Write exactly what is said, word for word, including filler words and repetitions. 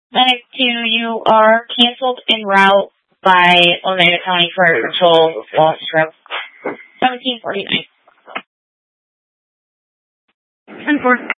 nine two, you are canceled en route by Oneida County Fire Patrol Lost Trip. seventeen forty-nine. ten four.